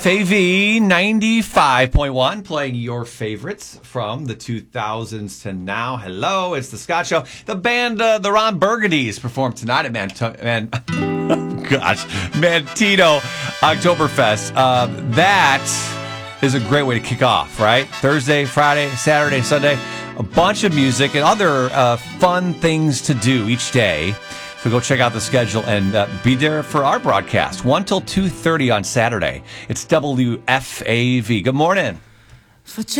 FAV 95.1, playing your favorites from the 2000s to now. Hello, it's The Scott Show. The band, the Ron Burgundies, performed tonight at Mantino Oktoberfest. That is a great way to kick off, right? Thursday, Friday, Saturday, Sunday, a bunch of music and other fun things to do each day. So go check out the schedule and be there for our broadcast, 1 till 2:30 on Saturday. It's WFAV. Good morning.